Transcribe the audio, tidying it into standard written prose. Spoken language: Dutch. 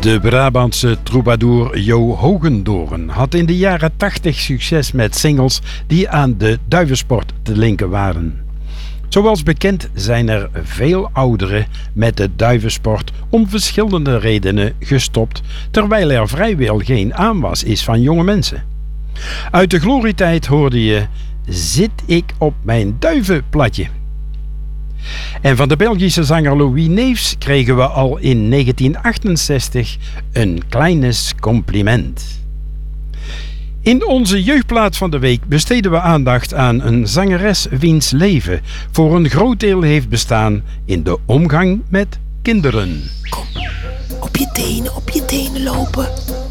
De Brabantse troubadour Jo Hogendoorn had in de jaren 80 succes met singles die aan de duivensport te linken waren. Zoals bekend zijn er veel ouderen met de duivensport om verschillende redenen gestopt, terwijl er vrijwel geen aanwas is van jonge mensen. Uit de glorietijd hoorde je "Zit ik op mijn duivenplatje". En van de Belgische zanger Louis Neefs kregen we al in 1968 een kleines compliment. In onze jeugdplaat van de week besteden we aandacht aan een zangeres wiens leven voor een groot deel heeft bestaan in de omgang met kinderen. Kom, op je tenen lopen.